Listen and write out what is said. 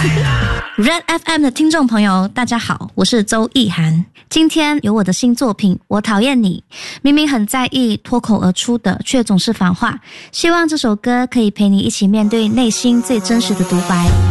Red FM 的听众朋友大家好，我是周意涵。今天有我的新作品《我讨厌你》，明明很在意，脱口而出的却总是反话。希望这首歌可以陪你一起面对内心最真实的独白。